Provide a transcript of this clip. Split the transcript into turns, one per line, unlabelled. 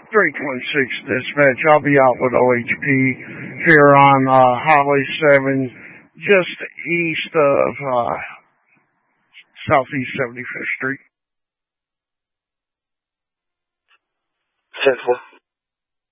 326 dispatch. I'll be out with OHP here on Highway 7, just east of Southeast 75th Street.
10-4.